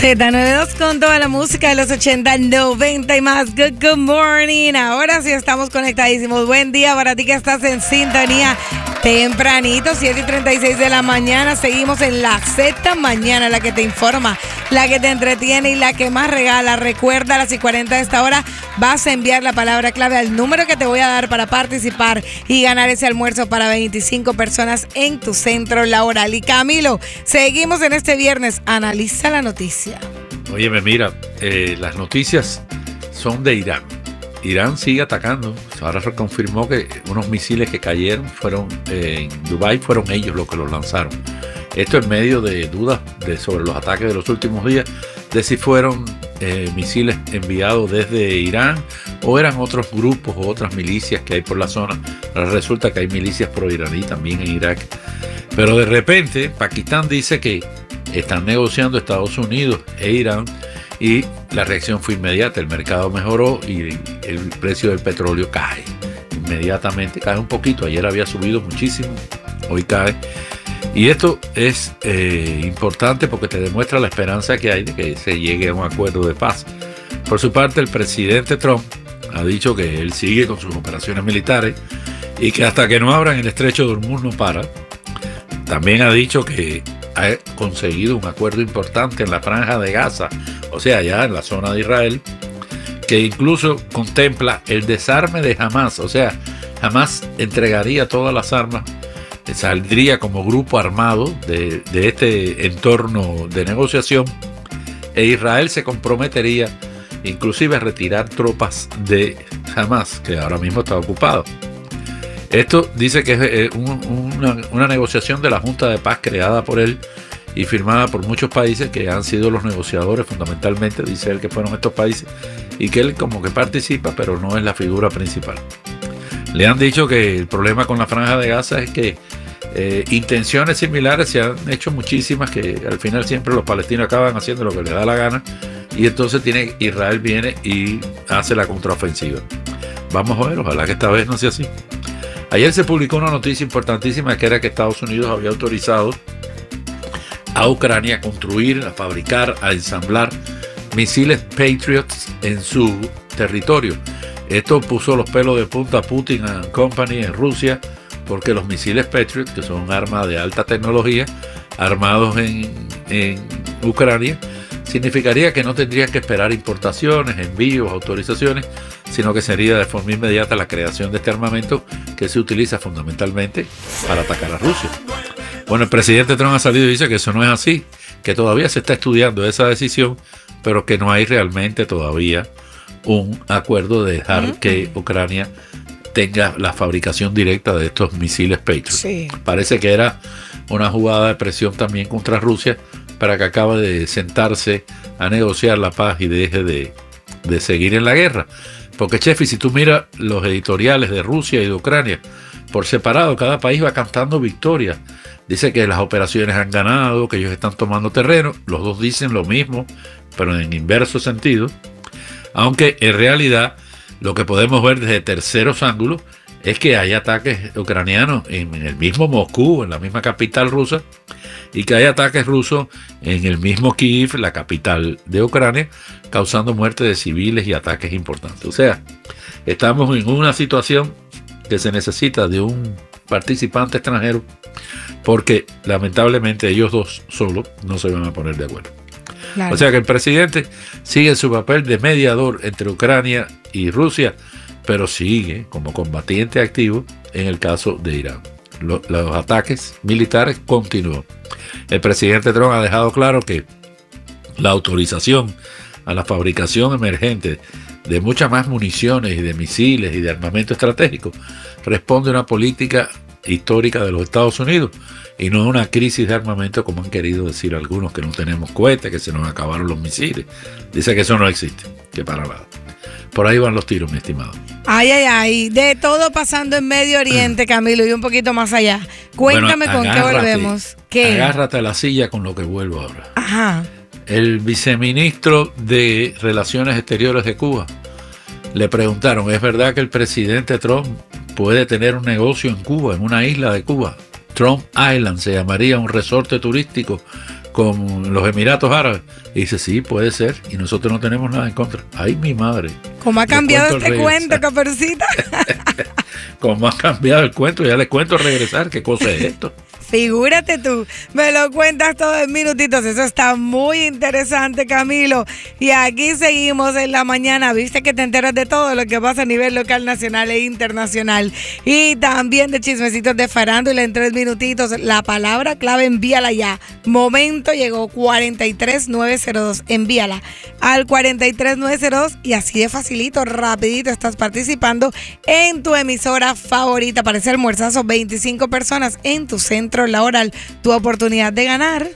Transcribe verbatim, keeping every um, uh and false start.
Z noventa y dos con toda la música de los ochenta, noventa y más. Good, good morning. Ahora sí estamos conectadísimos. Buen día para ti que estás en sintonía tempranito, siete y treinta y seis de la mañana. Seguimos en la Z Mañana, la que te informa, la que te entretiene y la que más regala. Recuerda, a las y cuarenta de esta hora vas a enviar la palabra clave al número que te voy a dar para participar y ganar ese almuerzo para veinticinco personas en tu centro laboral. Y Camilo, seguimos en este viernes. Analiza la noticia. Óyeme, mira, eh, las noticias son de Irán. Irán sigue atacando. Ahora se confirmó que unos misiles que cayeron fueron eh, en Dubái, fueron ellos los que los lanzaron. Esto en medio de dudas de, sobre los ataques de los últimos días, de si fueron eh, misiles enviados desde Irán o eran otros grupos o otras milicias que hay por la zona. Ahora resulta que hay milicias pro-iraní también en Irak. Pero de repente, Pakistán dice que están negociando Estados Unidos e Irán y la reacción fue inmediata. El mercado mejoró y el precio del petróleo cae. Inmediatamente cae un poquito. Ayer había subido muchísimo, hoy cae. Y esto es eh, importante porque te demuestra la esperanza que hay de que se llegue a un acuerdo de paz. Por su parte, el presidente Trump ha dicho que él sigue con sus operaciones militares y que hasta que no abran el estrecho de Hormuz no para. También ha dicho que ha conseguido un acuerdo importante en la franja de Gaza, o sea, allá en la zona de Israel, que incluso contempla el desarme de Hamas, o sea, Hamas entregaría todas las armas, saldría como grupo armado de, de este entorno de negociación, e Israel se comprometería inclusive a retirar tropas de Hamas, que ahora mismo está ocupado. Esto dice que es un, una, una negociación de la Junta de Paz creada por él y firmada por muchos países que han sido los negociadores fundamentalmente, dice él que fueron estos países, y que él como que participa, pero no es la figura principal. Le han dicho que el problema con la franja de Gaza es que eh, intenciones similares se han hecho muchísimas, que al final siempre los palestinos acaban haciendo lo que les da la gana, y entonces tiene, Israel viene y hace la contraofensiva. Vamos a ver, ojalá que esta vez no sea así. Ayer se publicó una noticia importantísima, que era que Estados Unidos había autorizado a Ucrania a construir, a fabricar, a ensamblar misiles Patriots en su territorio. Esto puso los pelos de punta a Putin and Company en Rusia, porque los misiles Patriot, que son armas de alta tecnología, armados en, en Ucrania, significaría que no tendrían que esperar importaciones, envíos, autorizaciones, sino que sería de forma inmediata la creación de este armamento que se utiliza fundamentalmente para atacar a Rusia. Bueno, el presidente Trump ha salido y dice que eso no es así, que todavía se está estudiando esa decisión, pero que no hay realmente todavía un acuerdo de dejar uh-huh. que Ucrania tenga la fabricación directa de estos misiles Patriot. Sí. Parece que era una jugada de presión también contra Rusia para que acabe de sentarse a negociar la paz y deje de, de seguir en la guerra. Porque, Chefi, si tú miras los editoriales de Rusia y de Ucrania, por separado, cada país va cantando victoria. Dice que las operaciones han ganado, que ellos están tomando terreno. Los dos dicen lo mismo, pero en inverso sentido. Aunque en realidad lo que podemos ver desde terceros ángulos es que hay ataques ucranianos en el mismo Moscú, en la misma capital rusa, y que hay ataques rusos en el mismo Kiev, la capital de Ucrania, causando muerte de civiles y ataques importantes. O sea, estamos en una situación que se necesita de un participante extranjero, porque lamentablemente ellos dos solos no se van a poner de acuerdo. Claro. O sea que el presidente sigue su papel de mediador entre Ucrania y Rusia, pero sigue como combatiente activo en el caso de Irán. Los, los ataques militares continúan. El presidente Trump ha dejado claro que la autorización a la fabricación emergente de muchas más municiones y de misiles y de armamento estratégico responde a una política histórica de los Estados Unidos y no a una crisis de armamento como han querido decir algunos, que no tenemos cohetes, que se nos acabaron los misiles. Dice que eso no existe, que para nada. Por ahí van los tiros, mi estimado. Ay, ay, ay, de todo pasando en Medio Oriente, Camilo, y un poquito más allá. Cuéntame bueno, con qué volvemos. ¿Qué? Agárrate a la silla con lo que vuelvo ahora. Ajá. El viceministro de Relaciones Exteriores de Cuba le preguntaron, ¿es verdad que el presidente Trump puede tener un negocio en Cuba, en una isla de Cuba? Trump Island se llamaría, un resorte turístico con los Emiratos Árabes. Y dice, sí, puede ser. Y nosotros no tenemos nada en contra. ¡Ay, mi madre! ¿Cómo ha cambiado este regresar. cuento, Caperucita? ¿Cómo ha cambiado el cuento? Ya les cuento regresar. ¿Qué cosa es esto? Figúrate tú, me lo cuentas todo en minutitos. Eso está muy interesante, Camilo. Y aquí seguimos en la mañana. Viste que te enteras de todo lo que pasa a nivel local, nacional e internacional. Y también de chismecitos de farándula en tres minutitos. La palabra clave, envíala ya. Momento llegó, cuarenta y tres nueve cero dos. Envíala al cuarenta y tres nueve cero dos y así de facilito, rapidito estás participando en tu emisora favorita para ese almuerzazo. veinticinco personas en tu centro laboral. Tu oportunidad de ganar